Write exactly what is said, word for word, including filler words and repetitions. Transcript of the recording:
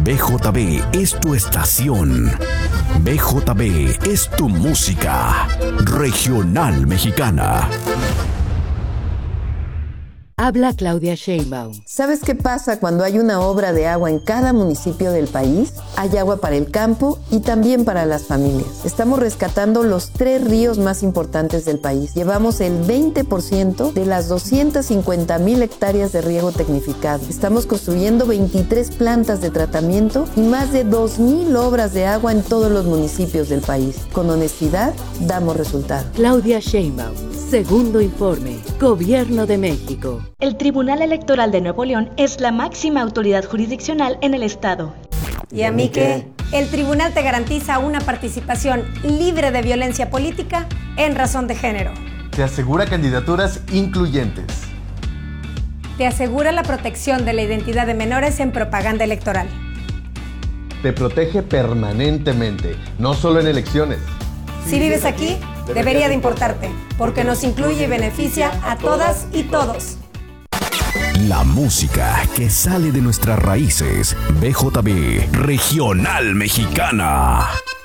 B J B es tu estación. B J B es tu música. Regional Mexicana. Habla Claudia Sheinbaum. ¿Sabes qué pasa cuando hay una obra de agua en cada municipio del país? Hay agua para el campo y también para las familias. Estamos rescatando los tres ríos más importantes del país. Llevamos el veinte por ciento de las doscientas cincuenta mil hectáreas de riego tecnificado. Estamos construyendo veintitrés plantas de tratamiento y más de dos mil obras de agua en todos los municipios del país. Con honestidad, damos resultados. Claudia Sheinbaum. Segundo informe. Gobierno de México. El Tribunal Electoral de Nuevo León es la máxima autoridad jurisdiccional en el estado. ¿Y a mí qué? El tribunal te garantiza una participación libre de violencia política en razón de género. Te asegura candidaturas incluyentes. Te asegura la protección de la identidad de menores en propaganda electoral. Te protege permanentemente, no solo en elecciones. Si vives aquí, debería de importarte, porque nos incluye y beneficia a todas y todos. La música que sale de nuestras raíces. B J B Regional Mexicana.